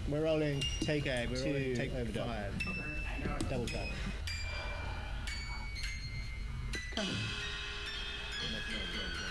We're rolling take Okay, we're two rolling take overdub. 5. Double tap. Come.